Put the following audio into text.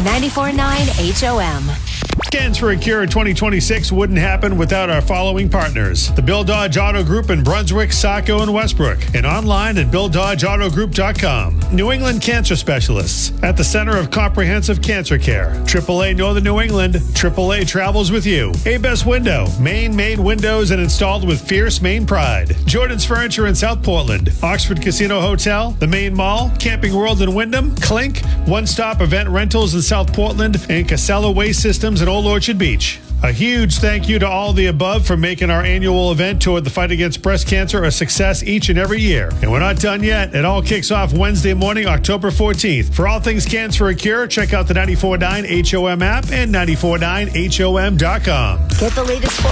94.9 HOM. Scans for a Cure 2026 wouldn't happen without our following partners. The Bill Dodge Auto Group in Brunswick, Saco, and Westbrook. And online at BillDodgeAutoGroup.com. New England Cancer Specialists at the center of comprehensive cancer care. AAA Northern New England. AAA travels with you. A-Best Window. Maine-made windows and installed with fierce Maine pride. Jordan's Furniture in South Portland. Oxford Casino Hotel. The Maine Mall. Camping World in Wyndham. Clink. One-stop event rentals in South Portland. And Casella Waste Systems in Old Orchard Beach. A huge thank you to all the above for making our annual event toward the fight against breast cancer a success each and every year. And we're not done yet. It all kicks off Wednesday morning, October 14th. For all things Scans for a Cure, check out the 94.9 HOM app and 94.9HOM.com. Get the latest